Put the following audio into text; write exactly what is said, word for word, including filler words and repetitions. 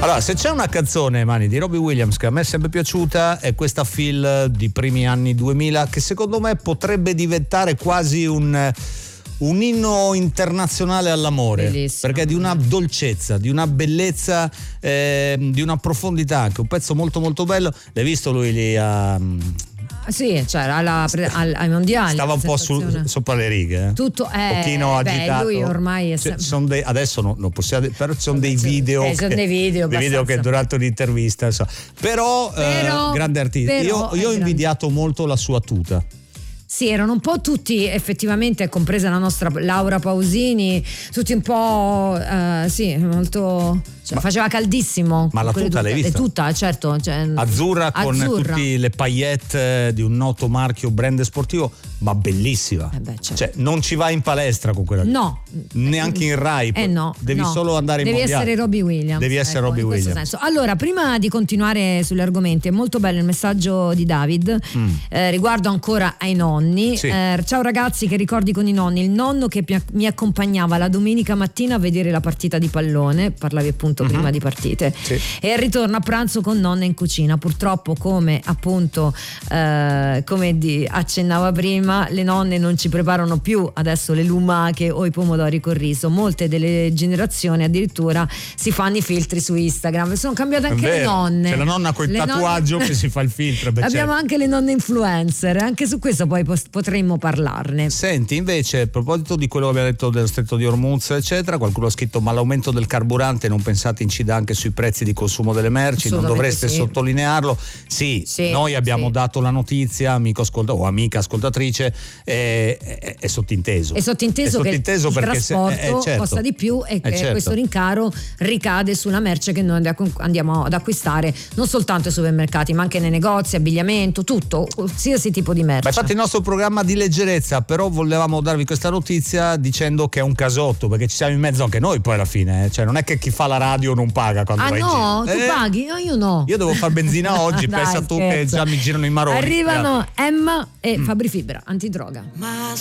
Allora, se c'è una canzone, Mani, di Robbie Williams che a me è sempre piaciuta, è questa Feel di primi anni duemila, che secondo me potrebbe diventare quasi un un inno internazionale all'amore. Bellissimo. Perché è di una dolcezza, di una bellezza, eh, di una profondità, anche un pezzo molto molto bello. L'hai visto lui lì a... Sì, cioè alla, al, ai mondiali stava un po' su, sopra le righe, eh. tutto è un pochino beh, agitato. Lui ormai è cioè, sono dei, adesso non, non possiamo, però ci sono dei video, eh, che, sono dei video, dei video che durante un'intervista, so. però, però eh, grande artista. Però io, io ho invidiato grande. molto la sua tuta. Sì, erano un po' tutti, effettivamente, compresa la nostra Laura Pausini, tutti un po', uh, sì, molto... Cioè, ma, faceva caldissimo. Ma la tuta l'hai vista? È tutta, certo. Cioè, azzurra, con azzurra. tutte le paillette di un noto marchio brand sportivo, ma bellissima. Eh beh, certo. Cioè, non ci vai in palestra con quella. No. Neanche in Rai. Eh no. Devi no. solo andare in Devi mondiale. essere Robbie Williams. Devi essere ecco, Robbie in questo Williams. senso. Allora, prima di continuare sugli argomenti, è molto bello il messaggio di David mm. eh, riguardo ancora ai nonni. Sì. Eh, ciao ragazzi, che ricordi con i nonni? Il nonno che mi accompagnava la domenica mattina a vedere la partita di pallone, parlavi appunto mm-hmm. prima di partite. Sì. E al ritorno a pranzo con nonna in cucina. Purtroppo, come appunto eh, come di, accennava prima, le nonne non ci preparano più adesso le lumache o i pomodori col riso. Molte delle generazioni addirittura si fanno i filtri su Instagram. Sono cambiate anche le nonne. C'è la nonna con il tatuaggio nonne... che si fa il filtro. Beh, abbiamo certo. anche le nonne influencer, anche su questo poi potremmo parlarne. Senti, invece, a proposito di quello che abbiamo detto dello stretto di Hormuz eccetera, qualcuno ha scritto: ma l'aumento del carburante non pensate incida anche sui prezzi di consumo delle merci? Non dovreste sì. sottolinearlo? Sì, sì, noi abbiamo sì. dato la notizia, amico ascolta o amica ascoltatrice, è, è, è sottinteso. È sottinteso, è sottinteso che il trasporto se, eh, certo. costa di più e che certo. questo rincaro ricade sulla merce che noi andiamo ad acquistare non soltanto ai supermercati, ma anche nei negozi, abbigliamento, tutto, qualsiasi tipo di merce. Ma infatti il nostro programma di leggerezza, però volevamo darvi questa notizia dicendo che è un casotto, perché ci siamo in mezzo anche noi poi alla fine, eh? Cioè non è che chi fa la radio non paga quando ah vai no, in giro. Tu eh, paghi? No, io no. Io devo far benzina oggi, Dai, pensa tu scherzo. che già mi girano i maroni. Arrivano Emma e mm. Fabri Fibra, antidroga. Ma